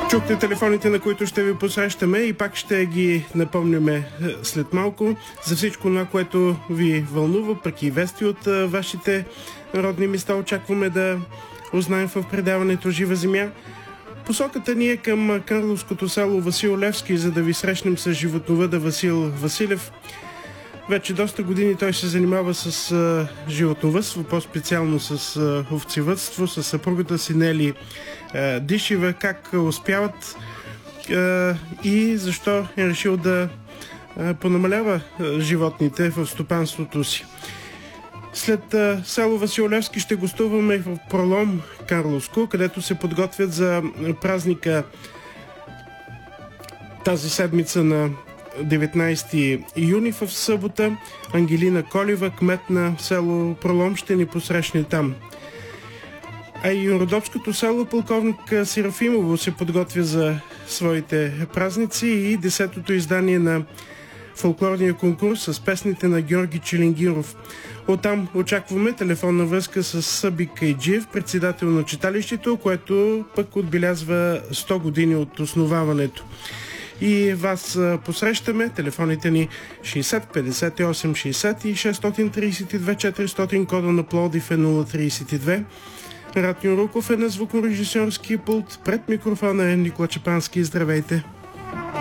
Чухте телефоните, на които ще ви посрещаме и пак ще ги напомняме след малко за всичко това, което ви вълнува, пък и вести от вашите родни места очакваме да узнаем в предаването Жива земя. Посоката ни е към карловското село Васил Левски, за да ви срещнем с животновъда Васил Василев. Вече доста години той се занимава с животновъдство, по-специално с овцевъдство, с съпругата си Нели Дишева. Как успяват и защо е решил да понамалява животните в стопанството си. След село Васил Левски ще гостуваме в Пролом, Карловско, където се подготвят за празника тази седмица на 19 юни в събота. Ангелина Колева, кмет на село Пролом, ще ни посрещне там. А и родопското село полковник Серафимово се подготвя за своите празници и 10-то издание на фолклорния конкурс с песните на Георги Челингиров. Оттам очакваме телефонна връзка с Съби Кайджиев, председател на читалището, което пък отбелязва 100 години от основаването. И вас посрещаме. Телефоните ни 60 58 60 и 632 400, кода на Пловдив е 032. Ратьо Руков е на звукорежисьорския пулт. Пред микрофона е Никола Чапански. Здравейте!